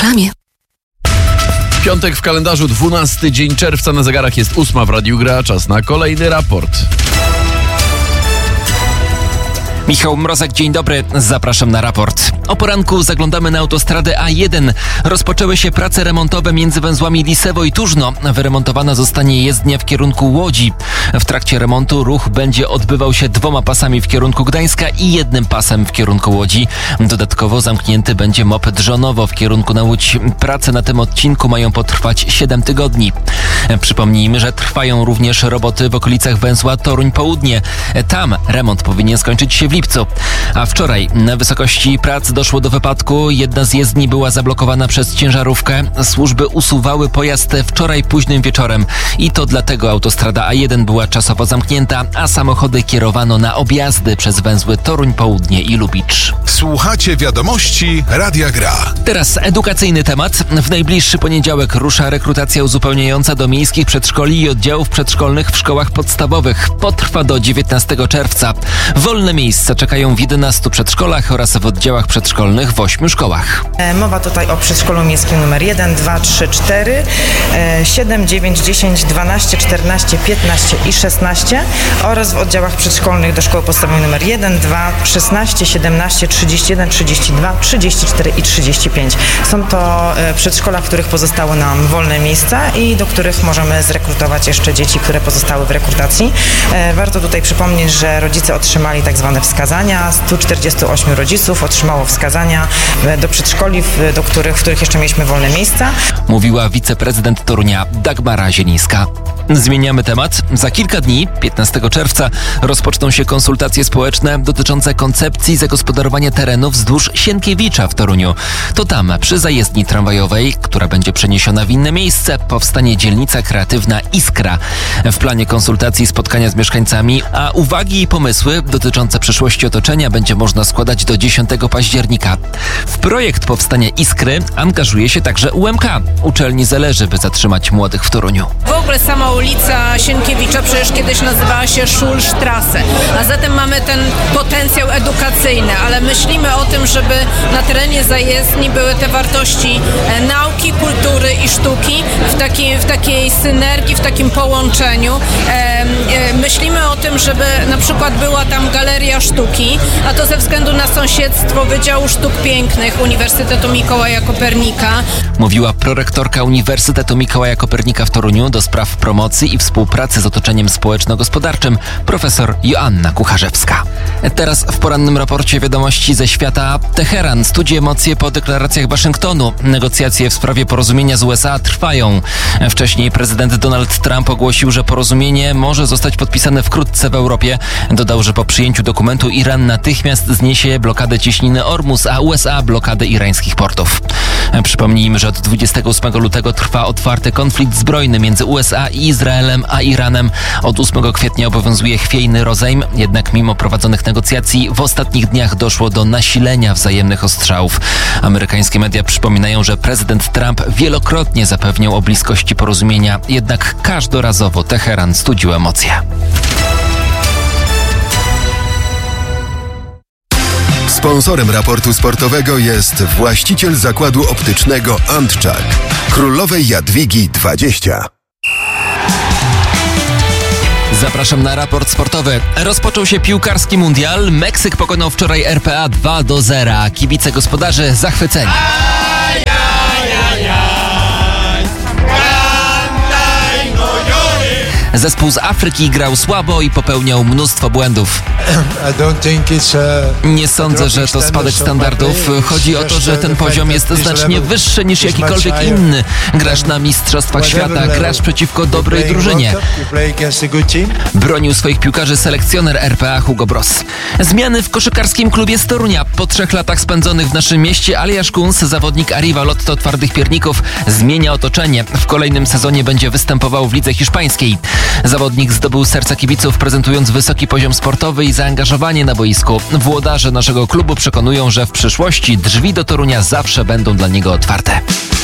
programie. Piątek w kalendarzu, 12 dzień czerwca, na zegarach jest 8 w Radiu Gra. Czas na kolejny raport. Michał Mrozek, dzień dobry, zapraszam na raport. O poranku zaglądamy na autostradę A1. Rozpoczęły się prace remontowe między węzłami Lisewo i Tużno. Wyremontowana zostanie jezdnia w kierunku Łodzi. W trakcie remontu ruch będzie odbywał się 2 pasami w kierunku Gdańska i 1 pasem w kierunku Łodzi. Dodatkowo zamknięty będzie MOP Drzonowo w kierunku na Łódź. Prace na tym odcinku mają potrwać 7 tygodni. Przypomnijmy, że trwają również roboty w okolicach węzła Toruń Południe. Tam remont powinien skończyć się w lipcu. A wczoraj na wysokości prac doszło do wypadku. Jedna z jezdni była zablokowana przez ciężarówkę. Służby usuwały pojazd wczoraj późnym wieczorem. I to dlatego autostrada A1 była czasowo zamknięta, a samochody kierowano na objazdy przez węzły Toruń Południe i Lubicz. Słuchacie wiadomości Radia Gra. Teraz edukacyjny temat. W najbliższy poniedziałek rusza rekrutacja uzupełniająca do miejskich przedszkoli i oddziałów przedszkolnych w szkołach podstawowych. Potrwa do 19 czerwca. Wolne miejsca czekają w 11 przedszkolach oraz w oddziałach przedszkolnych w 8 szkołach. Mowa tutaj o przedszkolu miejskim numer 1, 2, 3, 4, 7, 9, 10, 12, 14, 15 i 16 oraz w oddziałach przedszkolnych do szkoły podstawowej numer 1, 2, 16, 17, 31, 32, 34 i 35. Są to przedszkola, w których pozostały nam wolne miejsca i do których możemy zrekrutować jeszcze dzieci, które pozostały w rekrutacji. Warto tutaj przypomnieć, że rodzice otrzymali tak zwane wskazania. 148 rodziców otrzymało wskazania do przedszkoli, w których jeszcze mieliśmy wolne miejsca. Mówiła wiceprezydent Torunia Dagmara Zielińska. Zmieniamy temat. Za kilka dni, 15 czerwca, rozpoczną się konsultacje społeczne dotyczące koncepcji zagospodarowania terenu wzdłuż Sienkiewicza w Toruniu. To tam, przy zajezdni tramwajowej, która będzie przeniesiona w inne miejsce, powstanie dzielnica kreatywna Iskra. W planie konsultacji spotkania z mieszkańcami, a uwagi i pomysły dotyczące przyszłości otoczenia będzie można składać do 10 października. W projekt powstania Iskry angażuje się także UMK. Uczelni zależy, by zatrzymać młodych w Toruniu. W ogóle sama ulica Sienkiewicza przecież kiedyś nazywała się Schulstrasse, a zatem mamy ten potencjał edukacyjny, ale myślimy o tym, żeby na terenie zajezdni były te wartości nauki, kultury i sztuki w takiej synergii, w takim połączeniu. Myślimy o tym, żeby na przykład była tam galeria sztuki, a to ze względu na sąsiedztwo Wydziału Sztuk Pięknych Uniwersytetu Mikołaja Kopernika. Mówiła prorektorka Uniwersytetu Mikołaja Kopernika w Toruniu do spraw promocji i współpracy z otoczeniem społeczno-gospodarczym profesor Joanna Kucharzewska. Teraz w porannym raporcie wiadomości ze świata. Teheran studzi emocje po deklaracjach Waszyngtonu. Negocjacje w sprawie porozumienia z USA trwają. Wcześniej prezydent Donald Trump ogłosił, że porozumienie może zostać podpisane wkrótce w Europie. Dodał, że po przyjęciu dokumentu Iran natychmiast zniesie blokadę cieśniny Ormus, a USA blokadę irańskich portów. Przypomnijmy, że od 28 lutego trwa otwarty konflikt zbrojny między USA i Izraelem a Iranem. Od 8 kwietnia obowiązuje chwiejny rozejm, jednak mimo prowadzonych negocjacji w ostatnich dniach doszło do nasilenia wzajemnych ostrzałów. Amerykańskie media przypominają, że prezydent Trump wielokrotnie zapewniał o bliskości porozumienia, jednak każdorazowo Teheran studził emocje. Sponsorem raportu sportowego jest właściciel zakładu optycznego Antczak, Królowej Jadwigi 20. Zapraszam na raport sportowy. Rozpoczął się piłkarski mundial. Meksyk pokonał wczoraj RPA 2-0. Kibice gospodarzy zachwyceni. Zespół z Afryki grał słabo i popełniał mnóstwo błędów. Nie sądzę, że to spadek standardów. Chodzi o to, że ten poziom jest znacznie wyższy niż jakikolwiek inny. Grasz na Mistrzostwach Świata, grasz przeciwko dobrej drużynie. Bronił swoich piłkarzy selekcjoner RPA Hugo Bross. Zmiany w koszykarskim klubie z Torunia. Po 3 latach spędzonych w naszym mieście Aliasz Kunz, zawodnik Arriva Lotto Twardych Pierników, zmienia otoczenie. W kolejnym sezonie będzie występował w lidze hiszpańskiej. Zawodnik zdobył serca kibiców, prezentując wysoki poziom sportowy i zaangażowanie na boisku. Włodarze naszego klubu przekonują, że w przyszłości drzwi do Torunia zawsze będą dla niego otwarte.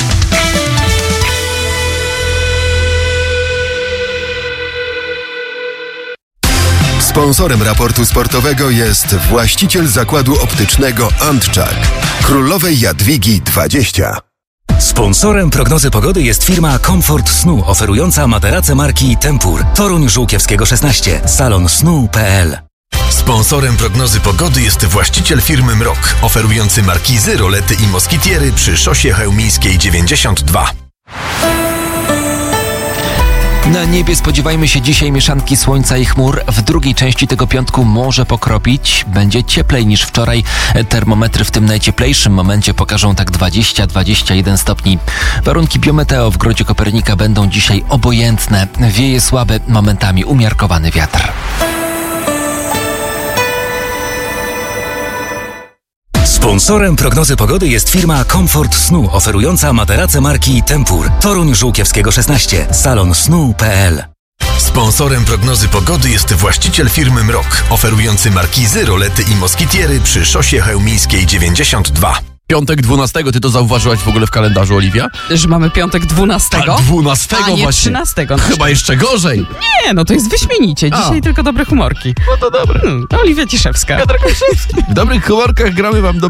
Sponsorem raportu sportowego jest właściciel zakładu optycznego Antczak, Królowej Jadwigi 20. Sponsorem prognozy pogody jest firma Comfort Snu, oferująca materace marki Tempur. Toruń Żółkiewskiego 16. salonsnu.pl. Sponsorem prognozy pogody jest właściciel firmy Mrok, oferujący markizy, rolety i moskitiery przy szosie chełmińskiej 92. Na niebie spodziewajmy się dzisiaj mieszanki słońca i chmur. W drugiej części tego piątku może pokropić. Będzie cieplej niż wczoraj. Termometry w tym najcieplejszym momencie pokażą tak 20-21 stopni. Warunki biometeo w Grodzie Kopernika będą dzisiaj obojętne. Wieje słaby, momentami umiarkowany wiatr. Sponsorem prognozy pogody jest firma Comfort Snu, oferująca materace marki Tempur. Toruń Żółkiewskiego 16. salonsnu.pl. Sponsorem prognozy pogody jest właściciel firmy Mrok, oferujący markizy, rolety i moskitiery przy szosie chełmińskiej 92. Piątek 12, ty to zauważyłaś w ogóle w kalendarzu, Oliwia? Że mamy piątek 12? A 12 a nie właśnie. 13. No. Chyba jeszcze gorzej. Nie, no to jest wyśmienicie. Dzisiaj tylko dobre humorki. No to dobre. Oliwia Ciszewska. W dobrych humorkach gramy wam do